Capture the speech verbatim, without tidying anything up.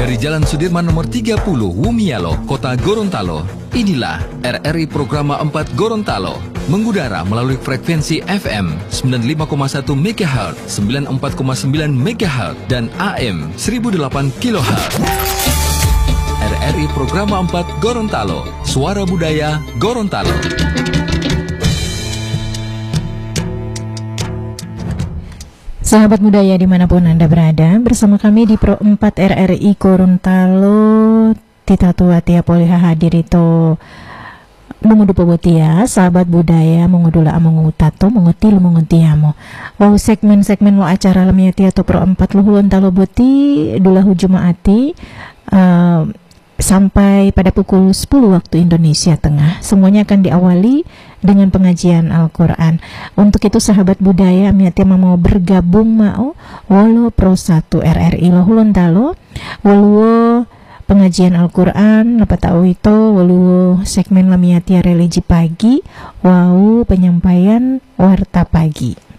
Dari Jalan Sudirman nomor tiga puluh, Wumialo, Kota Gorontalo. Inilah R R I Programa empat Gorontalo. Mengudara melalui frekuensi F M sembilan puluh lima koma satu megahertz, sembilan puluh empat koma sembilan megahertz, dan A M seribu delapan kilohertz. R R I Programa empat Gorontalo. Suara Budaya Gorontalo. Sahabat budaya dimanapun Anda berada, bersama kami di Pro empat R R I Gorontalo. Tita tua tia poliha hadir itu mengudu pobotia, sahabat budaya mengudula mengutato mengutil mengutiamo. Wow, segmen-segmen lo acara lamia tia to Pro empat lo Gorontalo boti dula hujumaati uh, sampai pada pukul sepuluh waktu Indonesia Tengah. Semuanya akan diawali dengan pengajian Al-Quran. Untuk itu sahabat budaya miatnya mau bergabung mau walau Pro satu R R I lo Gorontalo walau pengajian Al-Quran apa tahu itu walau segmen lamiatia religi pagi wau penyampaian warta pagi.